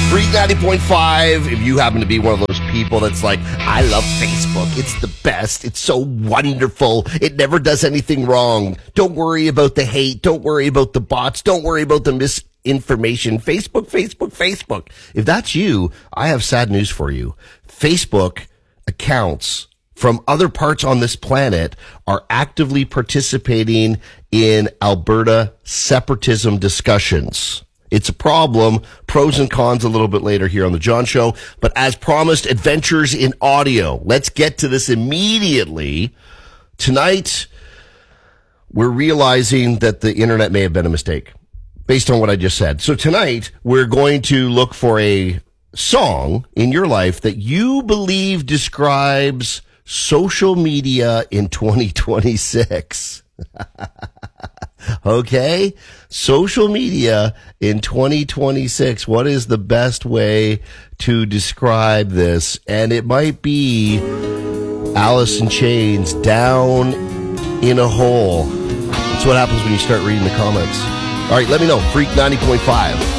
Freak 90.5, if you happen to be one of those people that's like, I love Facebook. It's the best. It's so wonderful. It never does anything wrong. Don't worry about the hate. Don't worry about the bots. Don't worry about the misinformation. Facebook, Facebook, Facebook. If that's you, I have sad news for you. Facebook accounts from other parts on this planet are actively participating in Alberta separatism discussions. It's a problem. Pros and cons a little bit later here on The John Show. But as promised, adventures in audio. Let's get to this immediately. Tonight, we're realizing that the internet may have been a mistake based on what I just said. So tonight, we're going to look for a song in your life that you believe describes social media in 2026. Okay? Social media in 2026. What is the best way to describe this? And it might be Alice in Chains, Down in a Hole. That's what happens when you start reading the comments. All right, let me know. Freak 90.5.